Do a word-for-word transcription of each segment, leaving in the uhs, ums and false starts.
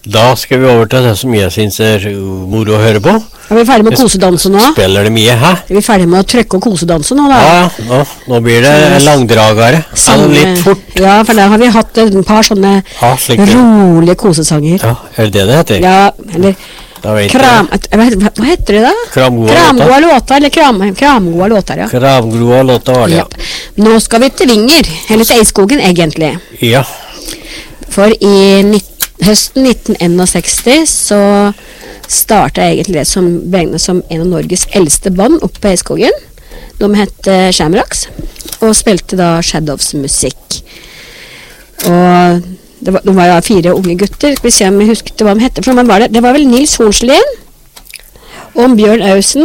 Da skal vi over til det som jeg synes er moro å høre på. Er vi ferdig med kosedansen nå? Spiller det mye, hæ? Er vi ferdig med å trykke og kosedanse nå da? Ja, nå, nå blir det langdragere. Sang, ja, litt fort. Ja, for der har vi hatt et par sånne ja, rolige kosesanger. Ja, er det det det heter? Ja, eller kram... Hva, hva heter det da? Kramgode Kramgode låter, eller kram, kramgode låter, ja. Kramgode låter var det, ja. ja. Nå skal vi til Vinger, eller til Eiskogen egentlig. Ja. For i høsten nitten enogseksti så startet jeg egentlig det som begynte som en av Norges eldste band oppe på Eiskogen. De hette Shamrocks og spilte da Shadows-musikk. Og det var, de var jo fire unge gutter. Skal vi se om jeg husker hva de hette. For var det, det var vel Nils Hornslien og Bjørn Ausen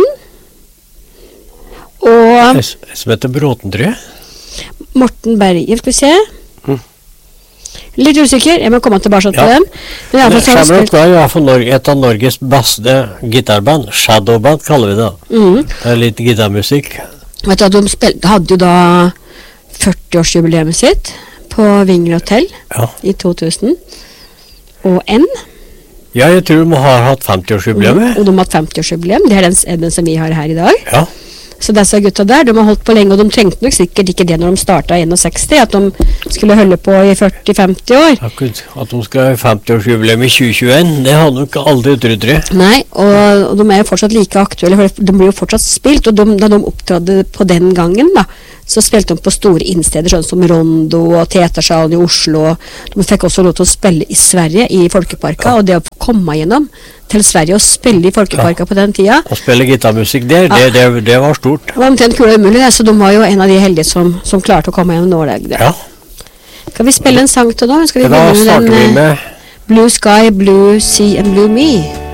og som heter Bråten, tror jeg. Morten Berger, skal vi se. Litt usikker, jeg må komme tilbake til ja. dem. Men men Shamrock var jo i hvert fall et av Norges beste gitarband. Shadowband kaller vi det. Mm. Det er litt gitarmusikk. Vet du, de spilte, hadde jo da førti-årsjubileet sitt på Vinger Hotel ja. I to tusen og en. Ja, jeg tror de har hatt femti-årsjubileet. Mm. Og de har hatt femti-årsjubileum. Det er den, den som vi har her I dag. Ja. Så disse gutta der, de har holdt på lenge, og de trengte nok sikkert ikke det når de startet I enogseksti, at de skulle holde på I førti til femti år. Akkurat, at de skal ha femti-årsjubileum I tjue tjueen, det har de ikke aldri trodd, tror jeg. Nei, og, og de er jo fortsatt like aktuelle, for de blir jo fortsatt spilt, og de, da de opptrådde på den gangen da, så spilte de på store innsteder, sånn som Rondo og Teatersalen I Oslo, og de fikk også lov til å spille I Sverige, I Folkeparka, ja. Og det å komme gjennom til Sverige og spille I Folkeparka ja. På den tida. Og spille gitarmusikk der, ja. det, det, det var stort. Det var omtrent kul og umulig, så de var jo en av de heldige som, som klarte å komme gjennom Norge. Ja. Skal vi spille en sang til da? Skal vi da starter den, vi med Blue Sky, Blue Sea and Blue Me?